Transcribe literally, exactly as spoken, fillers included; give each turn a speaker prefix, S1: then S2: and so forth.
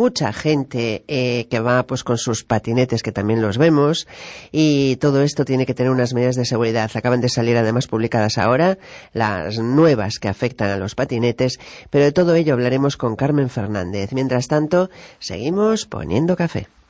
S1: mucha gente eh, que va pues con sus patinetes, que también los vemos, y todo esto tiene que tener unas medidas de seguridad. Acaban de salir además publicadas ahora las nuevas que afectan a los patinetes, pero de todo ello hablaremos con Carmen Fernández. Mientras tanto, seguimos poniendo café.